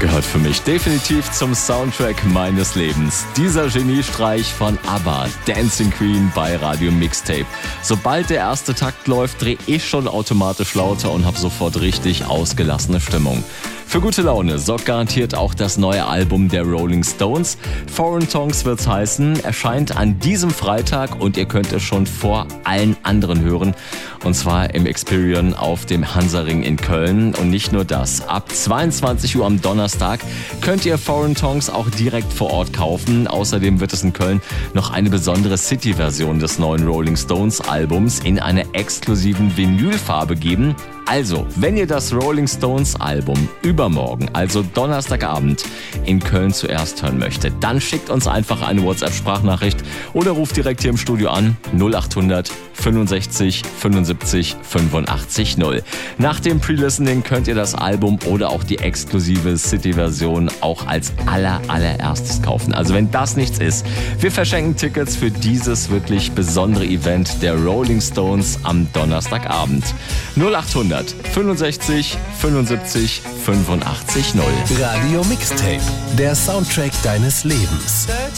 gehört für mich definitiv zum Soundtrack meines Lebens. Dieser Geniestreich von ABBA, Dancing Queen bei Radio Mixtape. Sobald der erste Takt läuft, drehe ich schon automatisch lauter und habe sofort richtig ausgelassene Stimmung. Für gute Laune sorgt garantiert auch das neue Album der Rolling Stones. Foreign Tongues wird's heißen, erscheint an diesem Freitag und ihr könnt es schon vor allen anderen hören. Und zwar im Experion auf dem Hansaring in Köln. Und nicht nur das, ab 22 Uhr am Donnerstag könnt ihr Foreign Tongues auch direkt vor Ort kaufen. Außerdem wird es in Köln noch eine besondere City-Version des neuen Rolling Stones Albums in einer exklusiven Vinylfarbe geben. Also, wenn ihr das Rolling Stones Album übermorgen, also Donnerstagabend, in Köln zuerst hören möchtet, dann schickt uns einfach eine WhatsApp-Sprachnachricht oder ruft direkt hier im Studio an 0800 65 75 85 0. Nach dem Pre-Listening könnt ihr das Album oder auch die exklusive City-Version auch als allererstes kaufen. Also wenn das nichts ist, wir verschenken Tickets für dieses wirklich besondere Event der Rolling Stones am Donnerstagabend. 0800 65 75 85 0. Radio Mixtape, der Soundtrack deines Lebens.